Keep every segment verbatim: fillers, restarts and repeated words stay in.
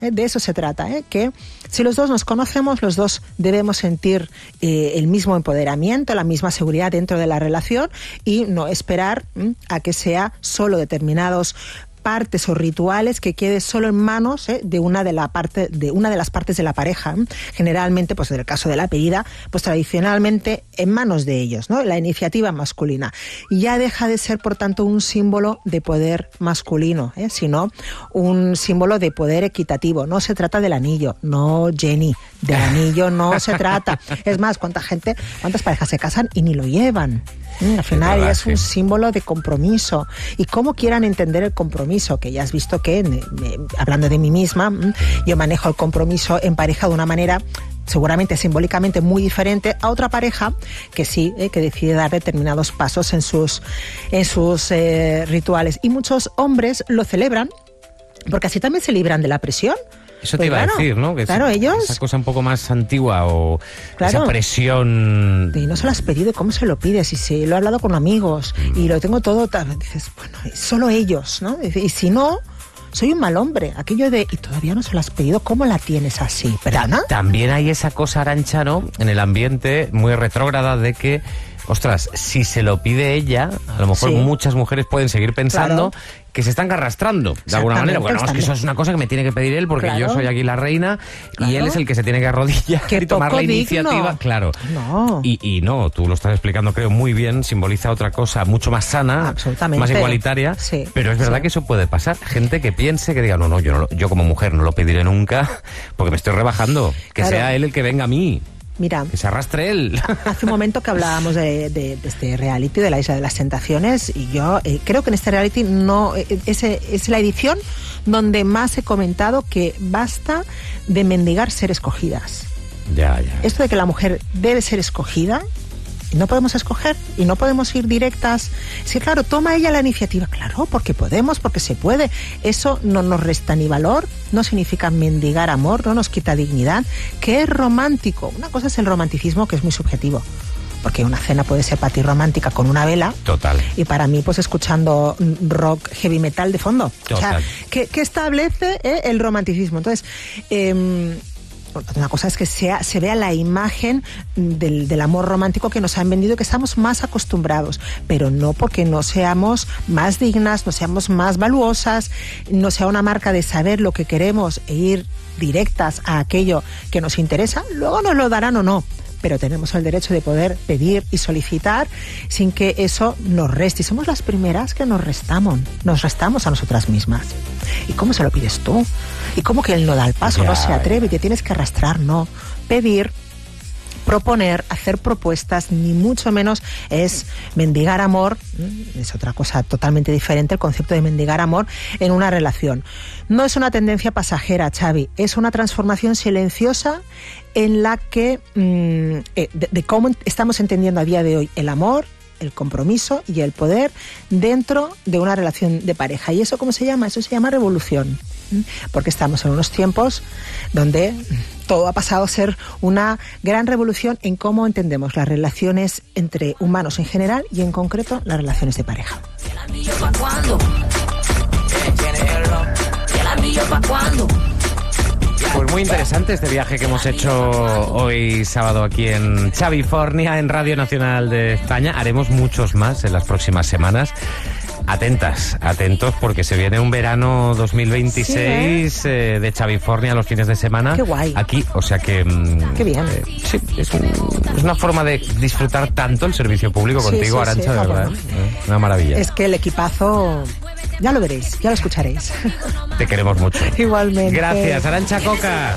¿eh? De eso se trata, ¿eh? Que si los dos nos conocemos, los dos debemos sentir eh, el mismo empoderamiento, la misma seguridad dentro de la relación y no esperar ¿eh? a que sea solo determinados partes o rituales que quede solo en manos ¿eh? de una de la parte de una de las partes de la pareja. Generalmente, pues en el caso de la pedida, pues tradicionalmente en manos de ellos, ¿no? La iniciativa masculina. Y ya deja de ser, por tanto, un símbolo de poder masculino, ¿eh? sino un símbolo de poder equitativo. No se trata del anillo, no, Jenny, del anillo no se trata. Es más, cuánta gente, cuántas parejas se casan y ni lo llevan. Mm, al final es, verdad, es un sí. símbolo de compromiso. Y cómo quieran entender el compromiso, que ya has visto que, me, me, hablando de mí misma, yo manejo el compromiso en pareja de una manera seguramente simbólicamente muy diferente a otra pareja que sí, eh, que decide dar determinados pasos en sus, en sus eh, rituales. Y muchos hombres lo celebran porque así también se libran de la presión. Eso te pues iba claro, a decir, ¿no? Que claro, esa, ellos... esa cosa un poco más antigua o claro, esa presión... Y no se lo has pedido, ¿cómo se lo pides? Y si lo he hablado con amigos mm. y lo tengo todo... Dices, bueno, solo ellos, ¿no? Y si no, soy un mal hombre. Aquello de, y todavía no se lo has pedido, ¿cómo la tienes así? ¿Perdona? También hay esa cosa, Arantxa, ¿no? En el ambiente muy retrógrada de que... Ostras, si se lo pide ella, a lo mejor sí. muchas mujeres pueden seguir pensando claro. que se están arrastrando de alguna manera. Bueno, es que eso es una cosa que me tiene que pedir él porque claro. yo soy aquí la reina claro. y él es el que se tiene que arrodillar y tomar la digno. iniciativa. Claro. No. Y, y no, tú lo estás explicando, creo, muy bien. Simboliza otra cosa mucho más sana, más igualitaria. Sí. Pero es verdad sí. que eso puede pasar. Gente que piense, que diga, no, no, yo, no, yo como mujer no lo pediré nunca porque me estoy rebajando. Que claro. sea él el que venga a mí. Mira, que se arrastre él. Hace un momento que hablábamos de, de, de este reality, de la Isla de las Tentaciones, y yo eh, creo que en este reality no eh, es, es la edición donde más he comentado que basta de mendigar ser escogidas. Ya, ya. Esto de que la mujer debe ser escogida, no podemos escoger y no podemos ir directas. Sí, claro, toma ella la iniciativa. Claro, porque podemos, porque se puede. Eso no nos resta ni valor, no significa mendigar amor, no nos quita dignidad, que es romántico. Una cosa es el romanticismo, que es muy subjetivo. Porque una cena puede ser para ti romántica con una vela. Total. Y para mí, pues escuchando rock, heavy metal de fondo. Total. O sea, que, que establece eh, el romanticismo. Entonces, eh, una cosa es que sea, se vea la imagen del, del amor romántico que nos han vendido, que estamos más acostumbrados, pero no porque no seamos más dignas, no seamos más valuosas, no sea una marca de saber lo que queremos e ir directas a aquello que nos interesa. Luego nos lo darán o no, pero tenemos el derecho de poder pedir y solicitar sin que eso nos reste. Y somos las primeras que nos restamos, nos restamos a nosotras mismas. ¿Y cómo se lo pides tú? ¿Y cómo que él no da el paso, ya, no se atreve, te tienes que arrastrar? No. Pedir, proponer, hacer propuestas, ni mucho menos es mendigar amor. Es otra cosa totalmente diferente el concepto de mendigar amor en una relación. No es una tendencia pasajera, Xavi, es una transformación silenciosa en la que mmm, de, de cómo estamos entendiendo a día de hoy el amor, el compromiso y el poder dentro de una relación de pareja. ¿Y eso cómo se llama? Eso se llama revolución. Porque estamos en unos tiempos donde todo ha pasado a ser una gran revolución en cómo entendemos las relaciones entre humanos en general y en concreto las relaciones de pareja. Pues muy interesante este viaje que hemos hecho hoy sábado aquí en Xavifornia, en Radio Nacional de España. Haremos muchos más en las próximas semanas. Atentas, atentos, porque se viene un verano dos mil veintiséis sí, ¿eh? eh, de Xavifornia los fines de semana. Qué guay. Aquí, o sea que... Qué bien. Eh, sí, es, un, es una forma de disfrutar tanto el servicio público sí, contigo, sí, Arantxa, sí, de verdad. ¿eh? Una maravilla. Es que el equipazo... Ya lo veréis, ya lo escucharéis. Te queremos mucho. Igualmente. Gracias, Arantxa Coca.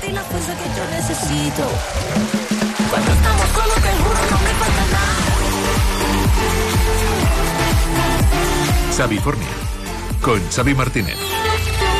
Xavifornia, con Xavi Martínez.